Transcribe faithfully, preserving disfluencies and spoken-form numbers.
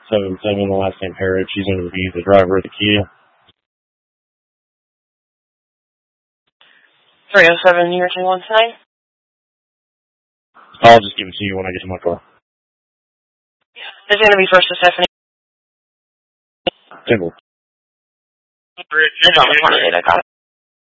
seven seven, the last name Harris. She's going to be the driver of the Kia. three oh seven, New York one nine. I'll just give it to you when I get to my car. It's going to be first to Stephanie. Simple. It's on the twenty-eight, I got it.